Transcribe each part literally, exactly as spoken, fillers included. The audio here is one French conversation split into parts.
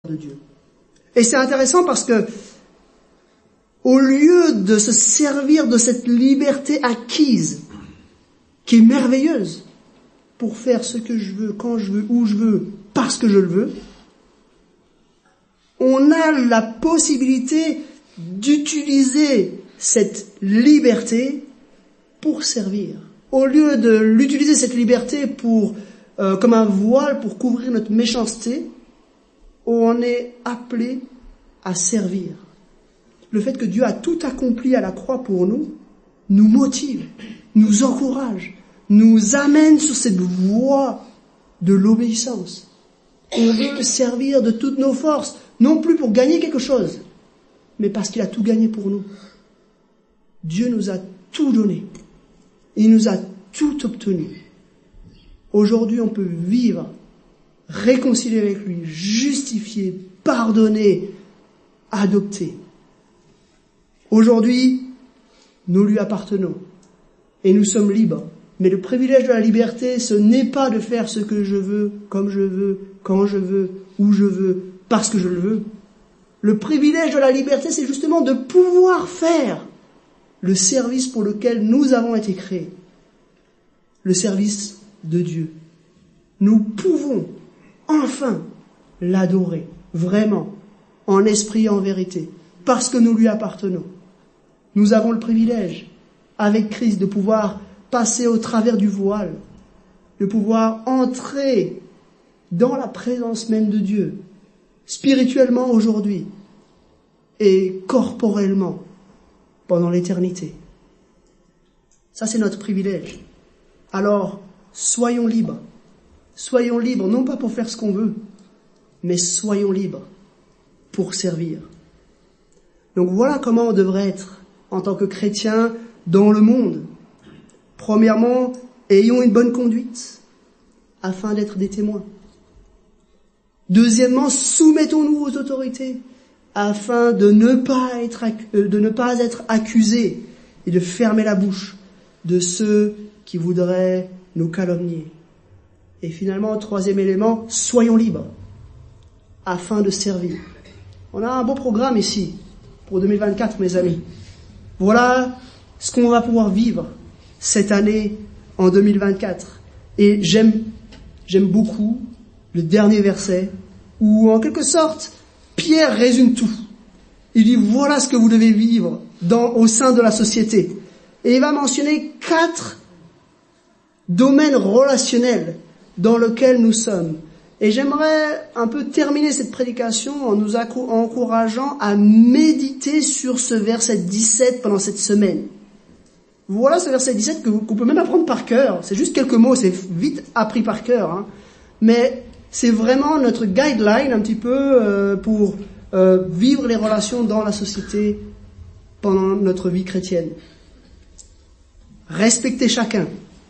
de Dieu. Et c'est intéressant parce que, au lieu de se servir de cette liberté acquise, qui est merveilleuse, pour faire ce que je veux, quand je veux, où je veux, parce que je le veux, on a la possibilité d'utiliser cette liberté pour servir. Au lieu de l'utiliser cette liberté pour, euh, comme un voile pour couvrir notre méchanceté, on est appelé à servir. Le fait que Dieu a tout accompli à la croix pour nous, nous motive, nous encourage, nous amène sur cette voie de l'obéissance. On veut servir de toutes nos forces, non plus pour gagner quelque chose, mais parce qu'il a tout gagné pour nous. Dieu nous a tout donné. Il nous a tout obtenu. Aujourd'hui, on peut vivre réconcilié avec lui, justifié, pardonné, adopté. Aujourd'hui, nous lui appartenons et nous sommes libres. Mais le privilège de la liberté, ce n'est pas de faire ce que je veux, comme je veux, quand je veux, où je veux, parce que je le veux. Le privilège de la liberté, c'est justement de pouvoir faire le service pour lequel nous avons été créés. Le service de Dieu. Nous pouvons enfin l'adorer, vraiment, en esprit et en vérité, parce que nous lui appartenons. Nous avons le privilège, avec Christ, de pouvoir passer au travers du voile, de pouvoir entrer dans la présence même de Dieu, spirituellement aujourd'hui et corporellement pendant l'éternité. Ça, c'est notre privilège. Alors, soyons libres. Soyons libres, non pas pour faire ce qu'on veut, mais soyons libres pour servir. Donc voilà comment on devrait être en tant que chrétien dans le monde. Premièrement, ayons une bonne conduite afin d'être des témoins. Deuxièmement, soumettons-nous aux autorités afin de ne pas être, de ne pas être accusés et de fermer la bouche de ceux qui voudraient nous calomnier. Et finalement, troisième élément, soyons libres afin de servir. On a un beau programme ici pour deux mille vingt-quatre, mes amis. Voilà ce qu'on va pouvoir vivre cette année en deux mille vingt-quatre. Et j'aime, j'aime beaucoup le dernier verset où, en quelque sorte, Pierre résume tout. Il dit, voilà ce que vous devez vivre dans, au sein de la société. Et il va mentionner quatre domaines relationnels dans lesquels nous sommes. Et j'aimerais un peu terminer cette prédication en nous encourageant à méditer sur ce verset dix-sept pendant cette semaine. Voilà ce verset dix-sept que vous, qu'on peut même apprendre par cœur. C'est juste quelques mots, c'est vite appris par cœur. Hein. Mais c'est vraiment notre guideline un petit peu euh, pour euh, vivre les relations dans la société pendant notre vie chrétienne. Respectez chacun.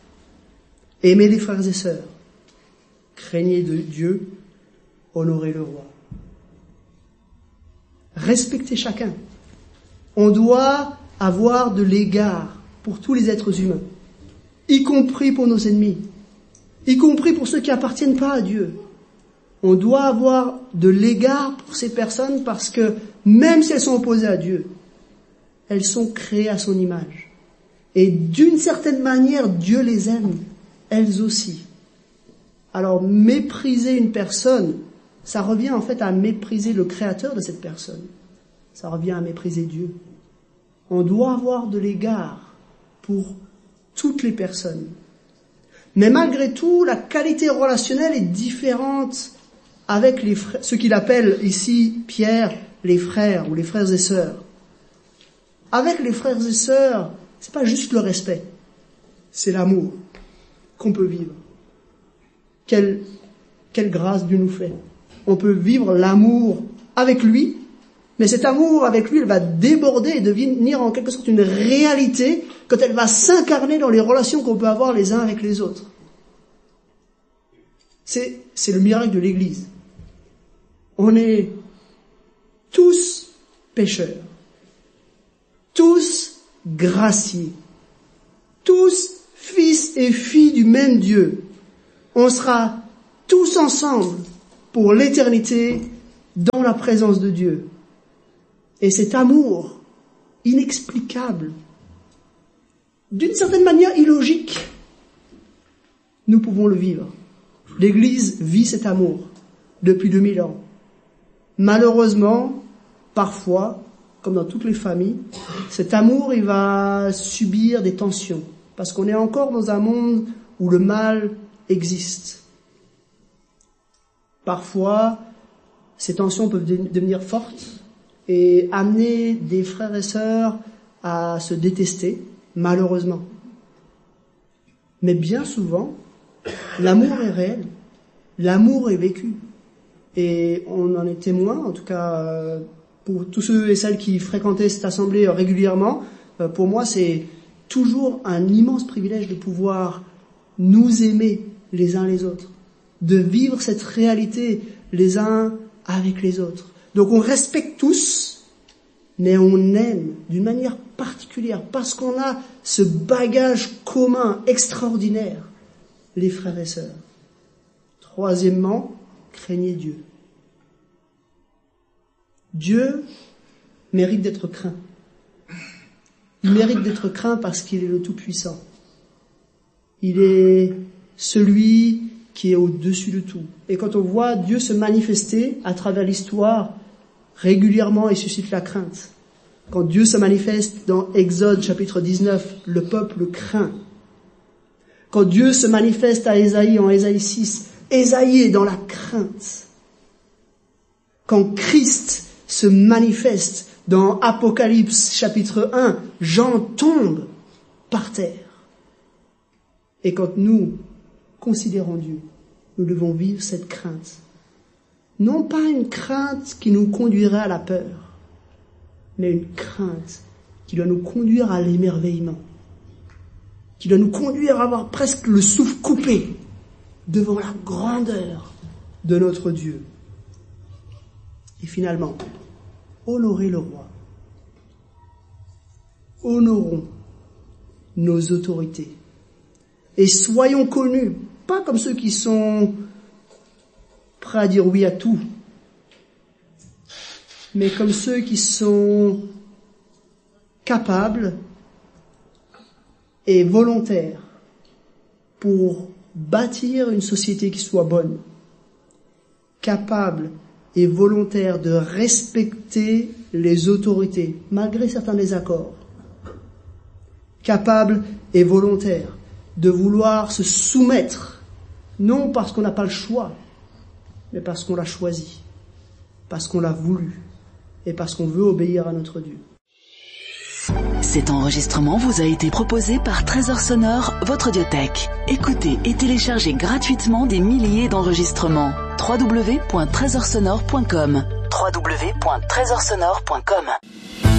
Aimez les frères et sœurs. Craignez de Dieu. Honorez le roi. Respectez chacun. On doit avoir de l'égard pour tous les êtres humains, y compris pour nos ennemis, y compris pour ceux qui n'appartiennent pas à Dieu. On doit avoir de l'égard pour ces personnes parce que même si elles sont opposées à Dieu, elles sont créées à son image. Et d'une certaine manière, Dieu les aime, elles aussi. Alors mépriser une personne, ça revient en fait à mépriser le créateur de cette personne. Ça revient à mépriser Dieu. On doit avoir de l'égard pour toutes les personnes. Mais malgré tout, la qualité relationnelle est différente avec les frères, ce qu'il appelle ici, Pierre, les frères ou les frères et sœurs. Avec les frères et sœurs, c'est pas juste le respect, c'est l'amour qu'on peut vivre. Quelle, quelle grâce Dieu nous fait. On peut vivre l'amour avec lui, mais cet amour avec lui, il va déborder et devenir en quelque sorte une réalité quand elle va s'incarner dans les relations qu'on peut avoir les uns avec les autres. C'est, c'est le miracle de l'Église. On est tous pécheurs, tous graciés, tous fils et filles du même Dieu. On sera tous ensemble pour l'éternité dans la présence de Dieu. Et cet amour inexplicable, d'une certaine manière illogique, nous pouvons le vivre. L'Église vit cet amour depuis deux mille ans. Malheureusement, parfois, comme dans toutes les familles, cet amour, il va subir des tensions, parce qu'on est encore dans un monde où le mal existe. Parfois, ces tensions peuvent de- devenir fortes et amener des frères et sœurs à se détester, malheureusement. Mais bien souvent, l'amour est réel, l'amour est vécu. Et on en est témoin, en tout cas pour tous ceux et celles qui fréquentaient cette assemblée régulièrement. Pour moi, c'est toujours un immense privilège de pouvoir nous aimer les uns les autres, de vivre cette réalité les uns avec les autres. Donc on respecte tous, mais on aime d'une manière particulière parce qu'on a ce bagage commun extraordinaire, les frères et sœurs. Troisièmement, craignez Dieu. Dieu mérite d'être craint. Il mérite d'être craint parce qu'il est le Tout-Puissant. Il est celui qui est au-dessus de tout. Et quand on voit Dieu se manifester à travers l'histoire, régulièrement, il suscite la crainte. Quand Dieu se manifeste dans Exode chapitre dix-neuf, le peuple craint. Quand Dieu se manifeste à Ésaïe en Ésaïe six, Ésaïe est dans la crainte. Quand Christ se manifeste dans Apocalypse chapitre un, Jean tombe par terre. Et quand nous considérons Dieu, nous devons vivre cette crainte. Non pas une crainte qui nous conduirait à la peur, mais une crainte qui doit nous conduire à l'émerveillement, qui doit nous conduire à avoir presque le souffle coupé devant la grandeur de notre Dieu. Et finalement, honorer le roi. Honorons nos autorités. Et soyons connus, pas comme ceux qui sont prêts à dire oui à tout, mais comme ceux qui sont capables et volontaires pour bâtir une société qui soit bonne, capables et volontaires de respecter les autorités, malgré certains désaccords, capables et volontaires de vouloir se soumettre, non parce qu'on n'a pas le choix, mais parce qu'on l'a choisi, parce qu'on l'a voulu, et parce qu'on veut obéir à notre Dieu. Cet enregistrement vous a été proposé par Trésor Sonore, votre audiothèque. Écoutez et téléchargez gratuitement des milliers d'enregistrements. w w w point trésor sonore point com w w w point trésor sonore point com